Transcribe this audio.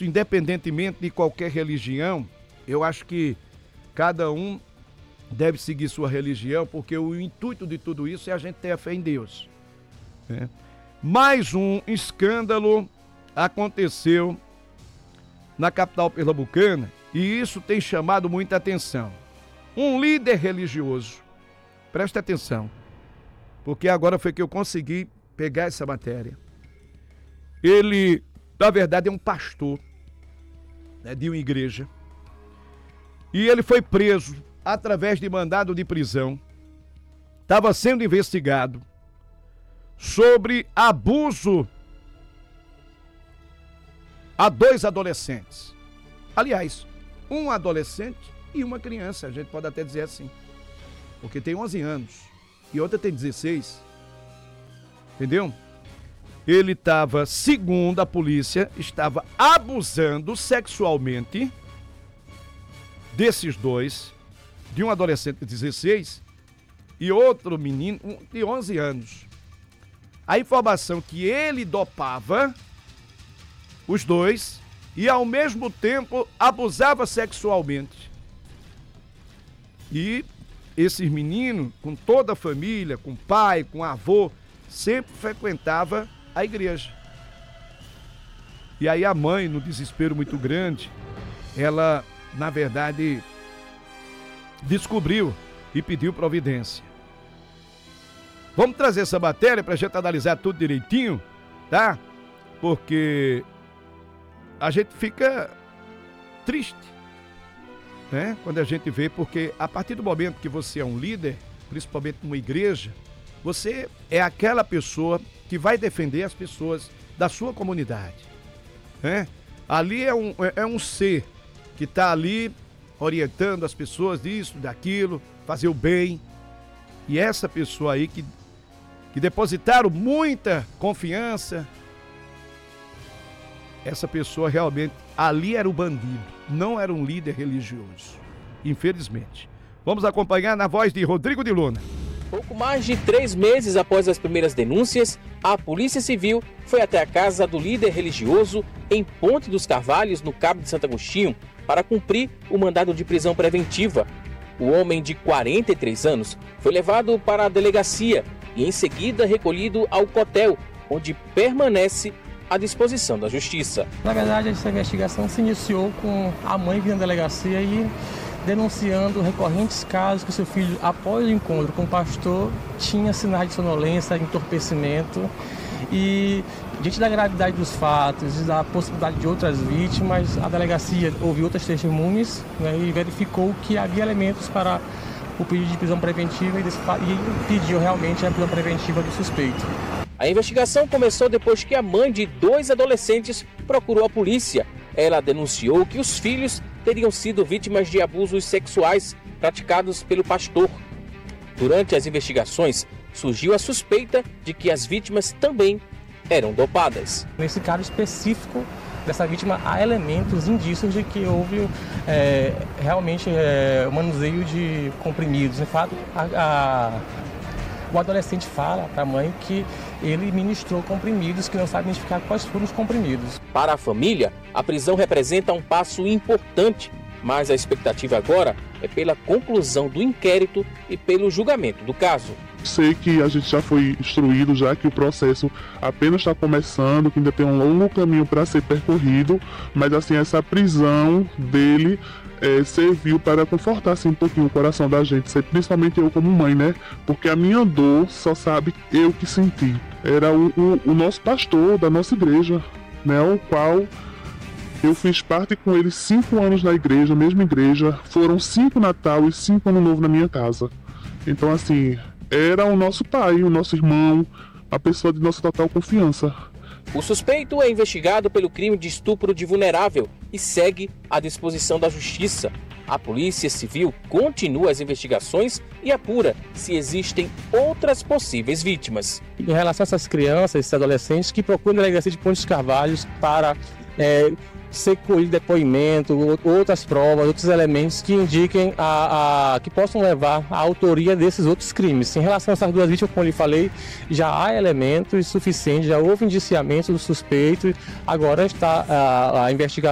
isso, independentemente de qualquer religião, eu acho que cada um deve seguir sua religião, porque o intuito de tudo isso é a gente ter a fé em Deus. Né? Mais um escândalo aconteceu na capital pernambucana e isso tem chamado muita atenção. Um líder religioso, presta atenção, porque agora foi que eu consegui pegar essa matéria. Ele, na verdade, é um pastor, né, de uma igreja, e ele foi preso através de mandado de prisão, estava sendo investigado sobre abuso a 2 adolescentes. Aliás, um adolescente e uma criança, a gente pode até dizer assim, porque tem 11 anos e outra tem 16, entendeu? Ele estava, segundo a polícia, estava abusando sexualmente desses dois, de um adolescente de 16 e outro menino de 11 anos. A informação que ele dopava os dois e ao mesmo tempo abusava sexualmente. E esses meninos, com toda a família, com o pai, com o avô, sempre frequentava a igreja. E aí a mãe, no desespero muito grande, ela, na verdade, descobriu e pediu providência. Vamos trazer essa matéria para a gente analisar tudo direitinho, tá? Porque a gente fica triste, né? Quando a gente vê, porque a partir do momento que você é um líder, principalmente numa igreja, você é aquela pessoa que vai defender as pessoas da sua comunidade, né? Ali é um ser que está ali orientando as pessoas disso, daquilo, fazer o bem. E essa pessoa aí que depositaram muita confiança, essa pessoa realmente, ali era o bandido, não era um líder religioso, infelizmente. Vamos acompanhar na voz de Rodrigo de Luna. Pouco mais de 3 meses após as primeiras denúncias, a Polícia Civil foi até a casa do líder religioso em Ponte dos Carvalhos, no Cabo de Santo Agostinho, para cumprir o mandado de prisão preventiva. O homem de 43 anos foi levado para a delegacia e em seguida recolhido ao cotel, onde permanece à disposição da Justiça. Na verdade, essa investigação se iniciou com a mãe vindo à delegacia e denunciando recorrentes casos que seu filho, após o encontro com o pastor, tinha sinais de sonolência, entorpecimento e, diante da gravidade dos fatos e da possibilidade de outras vítimas, a delegacia ouviu outras testemunhas, né, e verificou que havia elementos para o pedido de prisão preventiva e pediu realmente a prisão preventiva do suspeito. A investigação começou depois que a mãe de 2 adolescentes procurou a polícia. Ela denunciou que os filhos teriam sido vítimas de abusos sexuais praticados pelo pastor. Durante as investigações, surgiu a suspeita de que as vítimas também eram dopadas. Nesse caso específico dessa vítima, há elementos, indícios de que houve realmente o manuseio de comprimidos. De fato, o adolescente fala para a mãe que ele ministrou comprimidos, que não sabe identificar quais foram os comprimidos. Para a família, a prisão representa um passo importante, mas a expectativa agora é pela conclusão do inquérito e pelo julgamento do caso. Sei que a gente já foi instruído, já que o processo apenas está começando, que ainda tem um longo caminho para ser percorrido, mas assim, essa prisão dele serviu para confortar assim, um pouquinho o coração da gente, principalmente eu como mãe, né? Porque a minha dor só sabe eu que senti. Era o nosso pastor da nossa igreja, né? O qual eu fiz parte com ele 5 anos na igreja, mesma igreja. Foram 5 Natal e 5 Ano Novo na minha casa. Então assim, era o nosso pai, o nosso irmão, a pessoa de nossa total confiança. O suspeito é investigado pelo crime de estupro de vulnerável e segue à disposição da Justiça. A Polícia Civil continua as investigações e apura se existem outras possíveis vítimas. Em relação a essas crianças, esses adolescentes que procuram a delegacia de Ponte dos Carvalhos para ser colhido depoimento, outras provas, outros elementos que indiquem que possam levar à autoria desses outros crimes. Em relação a essas 2 vítimas, como eu lhe falei, já há elementos suficientes, já houve indiciamento do suspeito, agora está a investigação